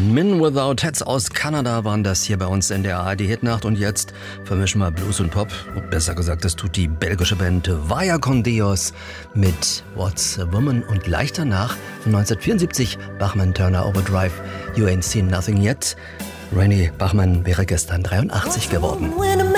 Men Without Hats aus Kanada waren das hier bei uns in der ARD-Hitnacht. Und jetzt vermischen wir Blues und Pop. Und besser gesagt, das tut die belgische Band Vaya con Dios mit What's a Woman. Und gleich danach von 1974 Bachman Turner Overdrive, You Ain't Seen Nothing Yet. Rennie Bachman wäre gestern 83 geworden.